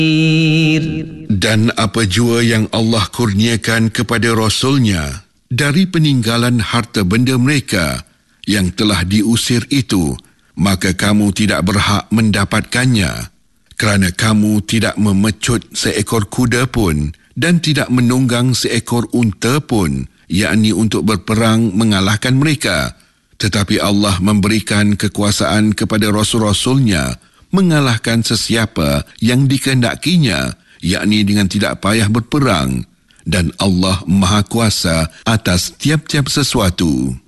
Dan apa jua yang Allah kurniakan kepada Rasulnya dari peninggalan harta benda mereka yang telah diusir itu, maka kamu tidak berhak mendapatkannya, kerana kamu tidak memecut seekor kuda pun dan tidak menunggang seekor unta pun, yakni untuk berperang mengalahkan mereka. Tetapi Allah memberikan kekuasaan kepada Rasul-Rasulnya mengalahkan sesiapa yang dikehendakinya, yakni dengan tidak payah berperang. Dan Allah Maha Kuasa atas tiap-tiap sesuatu.